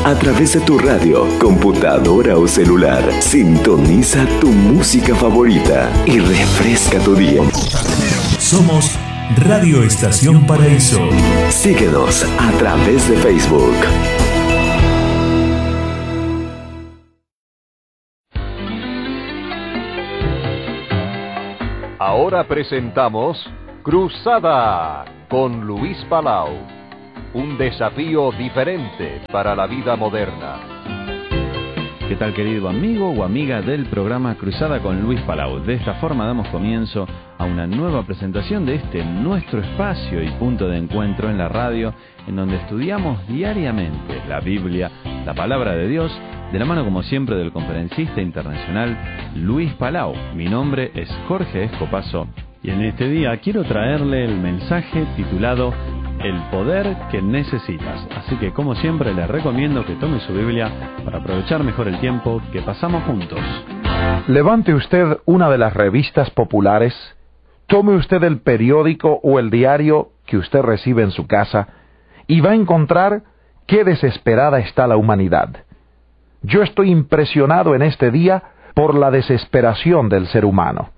A través de tu radio, computadora o celular, sintoniza tu música favorita y refresca tu día. Somos Radio Estación Paraíso. Síguenos a través de Facebook. Ahora presentamos Cruzada con Luis Palau. Un desafío diferente para la vida moderna. ¿Qué tal, querido amigo o amiga del programa Cruzada con Luis Palau? De esta forma damos comienzo a una nueva presentación de este nuestro espacio y punto de encuentro en la radio, en donde estudiamos diariamente la Biblia, la Palabra de Dios, de la mano como siempre del conferencista internacional Luis Palau. Mi nombre es Jorge Escopazo y en este día quiero traerle el mensaje titulado El poder que necesitas. Así que, como siempre, les recomiendo que tome su Biblia para aprovechar mejor el tiempo que pasamos juntos. Levante usted una de las revistas populares, tome usted el periódico o el diario que usted recibe en su casa y va a encontrar qué desesperada está la humanidad. Yo estoy impresionado en este día por la desesperación del ser humano.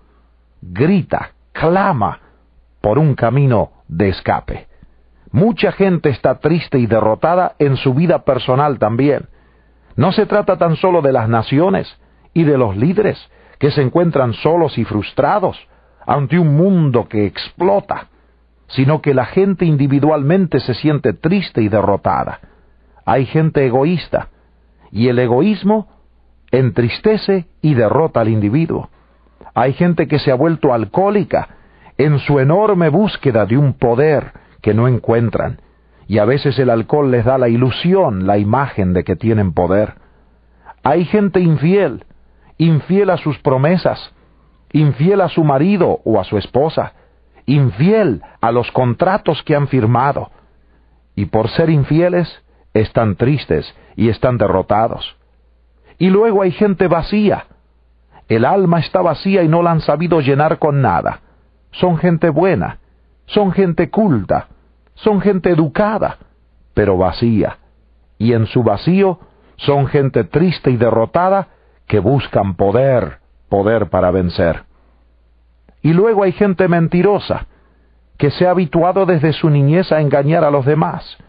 Grita, clama por un camino de escape. Mucha gente está triste y derrotada en su vida personal también. No se trata tan solo de las naciones y de los líderes que se encuentran solos y frustrados ante un mundo que explota, sino que la gente individualmente se siente triste y derrotada. Hay gente egoísta, y el egoísmo entristece y derrota al individuo. Hay gente que se ha vuelto alcohólica en su enorme búsqueda de un poder que no encuentran, y a veces el alcohol les da la ilusión, la imagen de que tienen poder. Hay gente infiel, infiel a sus promesas, infiel a su marido o a su esposa, infiel a los contratos que han firmado, y por ser infieles están tristes y están derrotados. Y luego hay gente vacía. El alma está vacía y no la han sabido llenar con nada. Son gente buena, son gente culta, son gente educada, pero vacía. Y en su vacío son gente triste y derrotada que buscan poder para vencer. Y luego hay gente mentirosa, que se ha habituado desde su niñez a engañar a los demás.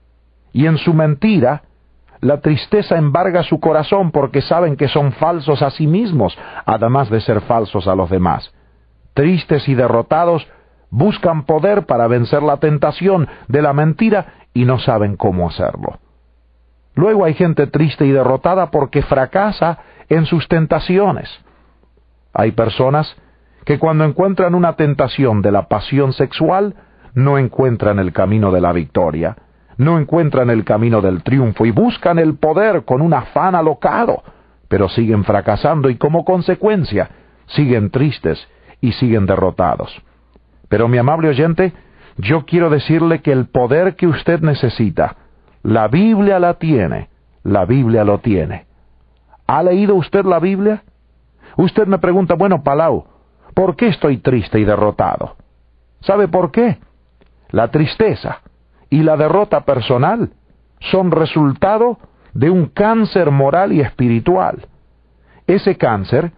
Y en su mentira, la tristeza embarga su corazón porque saben que son falsos a sí mismos, además de ser falsos a los demás. Tristes y derrotados, buscan poder para vencer la tentación de la mentira y no saben cómo hacerlo. Luego hay gente triste y derrotada porque fracasa en sus tentaciones. Hay personas que cuando encuentran una tentación de la pasión sexual, no encuentran el camino de la victoria, no encuentran el camino del triunfo y buscan el poder con un afán alocado, pero siguen fracasando y como consecuencia siguen tristes y siguen derrotados. Pero mi amable oyente, yo quiero decirle que el poder que usted necesita, la Biblia la tiene, la Biblia lo tiene. ¿Ha leído usted la Biblia? Usted me pregunta, bueno, Palau, ¿por qué estoy triste y derrotado? ¿Sabe por qué? La tristeza y la derrota personal son resultado de un cáncer moral y espiritual. Ese cáncer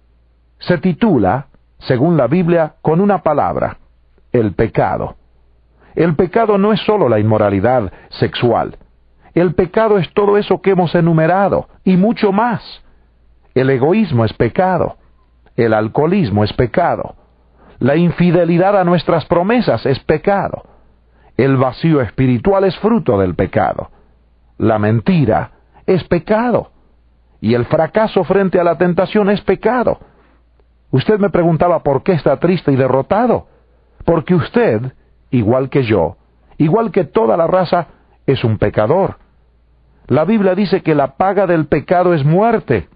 se titula, según la Biblia, con una palabra: el pecado. El pecado no es solo la inmoralidad sexual. El pecado es todo eso que hemos enumerado, y mucho más. El egoísmo es pecado. El alcoholismo es pecado. La infidelidad a nuestras promesas es pecado. El vacío espiritual es fruto del pecado. La mentira es pecado. Y el fracaso frente a la tentación es pecado. Usted me preguntaba por qué está triste y derrotado. Porque usted, igual que yo, igual que toda la raza, es un pecador. La Biblia dice que la paga del pecado es muerte.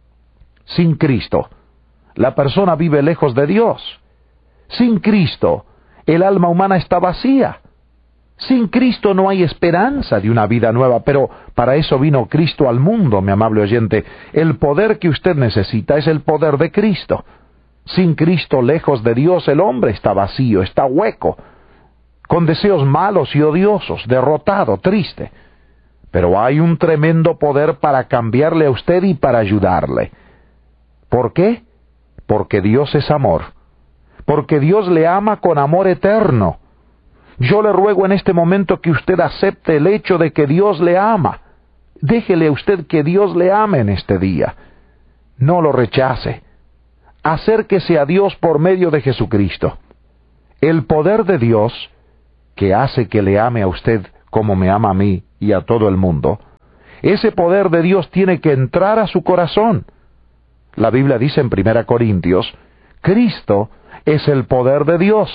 Sin Cristo, la persona vive lejos de Dios. Sin Cristo, el alma humana está vacía. Sin Cristo no hay esperanza de una vida nueva, pero para eso vino Cristo al mundo, mi amable oyente. El poder que usted necesita es el poder de Cristo. Sin Cristo, lejos de Dios, el hombre está vacío, está hueco, con deseos malos y odiosos, derrotado, triste. pero hay un tremendo poder para cambiarle a usted y para ayudarle. ¿Por qué? Porque Dios es amor. Porque Dios le ama con amor eterno. Yo le ruego en este momento que usted acepte el hecho de que Dios le ama. Déjele a usted que Dios le ame en este día. No lo rechace. Acérquese a Dios por medio de Jesucristo. El poder de Dios, que hace que le ame a usted como me ama a mí y a todo el mundo, ese poder de Dios tiene que entrar a su corazón. La Biblia dice en 1 Corintios, Cristo es el poder de Dios.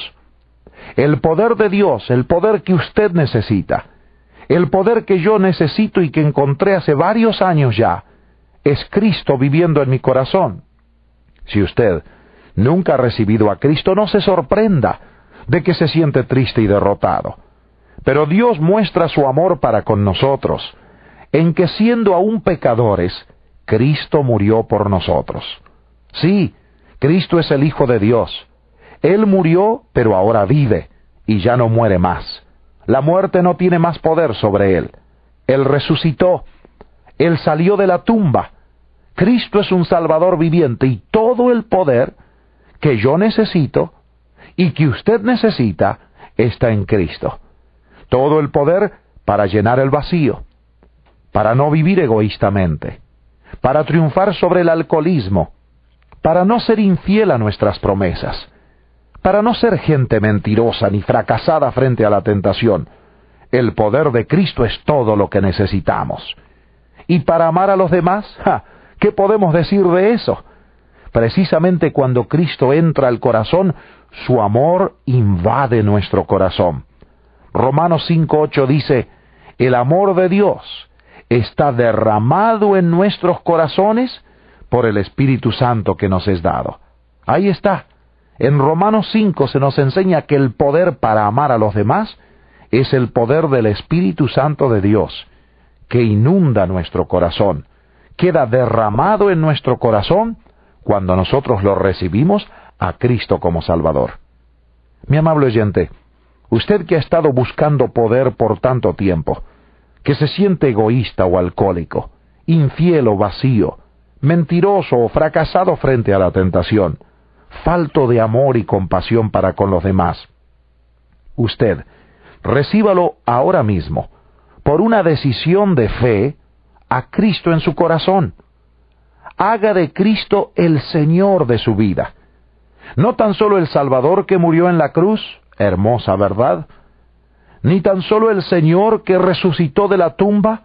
El poder de Dios, el poder que usted necesita, el poder que yo necesito y que encontré hace varios años ya, es Cristo viviendo en mi corazón. Si usted nunca ha recibido a Cristo, no se sorprenda de que se siente triste y derrotado. Pero Dios muestra su amor para con nosotros, en que siendo aún pecadores, Cristo murió por nosotros. Sí, Cristo es el Hijo de Dios. Él murió, pero ahora vive, y ya no muere más. La muerte no tiene más poder sobre Él. Él resucitó. Él salió de la tumba. Cristo es un Salvador viviente, y todo el poder que yo necesito y que usted necesita está en Cristo. Todo el poder para llenar el vacío, para no vivir egoístamente, para triunfar sobre el alcoholismo, para no ser infiel a nuestras promesas, para no ser gente mentirosa ni fracasada frente a la tentación. El poder de Cristo es todo lo que necesitamos. Y para amar a los demás, ¿qué podemos decir de eso? Precisamente cuando Cristo entra al corazón, su amor invade nuestro corazón. Romanos 5:8 dice, el amor de Dios está derramado en nuestros corazones por el Espíritu Santo que nos es dado. Ahí está. En Romanos 5 se nos enseña que el poder para amar a los demás es el poder del Espíritu Santo de Dios, que inunda nuestro corazón, queda derramado en nuestro corazón cuando nosotros lo recibimos a Cristo como Salvador. Mi amable oyente, usted que ha estado buscando poder por tanto tiempo, que se siente egoísta o alcohólico, infiel o vacío, mentiroso o fracasado frente a la tentación, falto de amor y compasión para con los demás, usted, recíbalo ahora mismo, por una decisión de fe, a Cristo en su corazón. Haga de Cristo el Señor de su vida. No tan solo el Salvador que murió en la cruz, hermosa verdad, ni tan solo el Señor que resucitó de la tumba,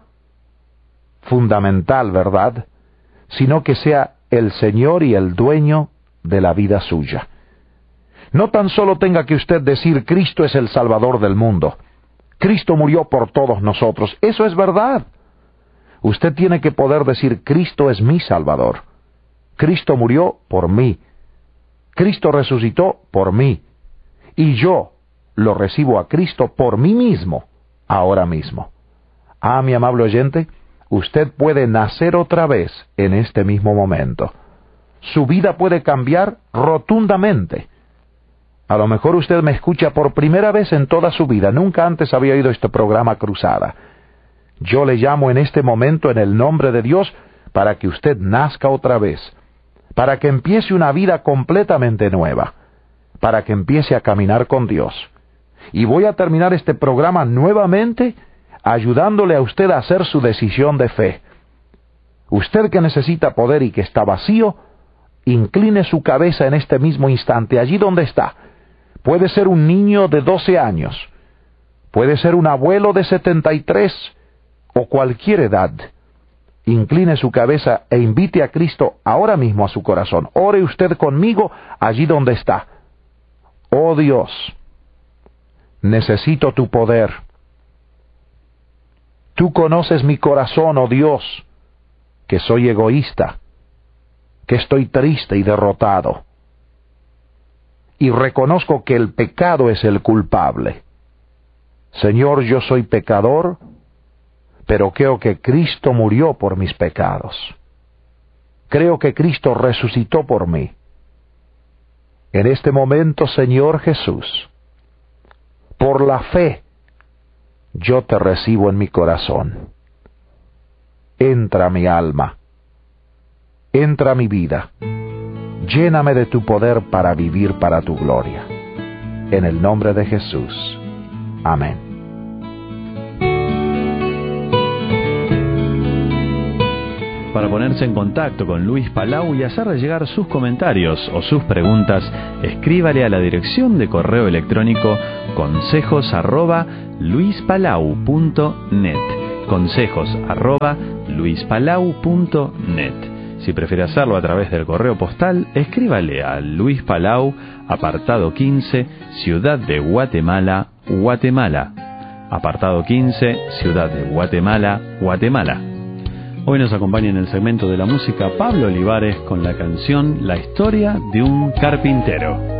fundamental verdad, sino que sea el Señor y el dueño de la vida suya. No tan solo tenga que usted decir Cristo es el Salvador del mundo, Cristo murió por todos nosotros, eso es verdad. Usted tiene que poder decir Cristo es mi Salvador, Cristo murió por mí, Cristo resucitó por mí, y yo lo recibo a Cristo por mí mismo, ahora mismo. Mi amable oyente, usted puede nacer otra vez en este mismo momento. Su vida puede cambiar rotundamente. A lo mejor usted me escucha por primera vez en toda su vida, nunca antes había oído este programa Cruzada. Yo le llamo en este momento en el nombre de Dios para que usted nazca otra vez, para que empiece una vida completamente nueva, para que empiece a caminar con Dios. Y voy a terminar este programa nuevamente ayudándole a usted a hacer su decisión de fe. Usted que necesita poder y que está vacío, incline su cabeza en este mismo instante, allí donde está. Puede ser un niño de 12 años, puede ser un abuelo de 73, o cualquier edad. Incline su cabeza e invite a Cristo ahora mismo a su corazón. Ore usted conmigo allí donde está. Oh Dios, necesito tu poder. Tú conoces mi corazón, oh Dios, que soy egoísta, que estoy triste y derrotado. Y reconozco que el pecado es el culpable. Señor, yo soy pecador, pero creo que Cristo murió por mis pecados. Creo que Cristo resucitó por mí. En este momento, Señor Jesús, por la fe, yo te recibo en mi corazón. entra a mi alma, entra a mi vida, lléname de tu poder para vivir para tu gloria. En el nombre de Jesús. Amén. Para ponerse en contacto con Luis Palau y hacerle llegar sus comentarios o sus preguntas, escríbale a la dirección de correo electrónico consejos@luispalau.net. consejos@luispalau.net. Si prefiere hacerlo a través del correo postal, escríbale a Luis Palau, apartado 15, Ciudad de Guatemala, Guatemala. Apartado 15, Ciudad de Guatemala, Guatemala. Hoy nos acompaña en el segmento de la música Pablo Olivares con la canción La historia de un carpintero.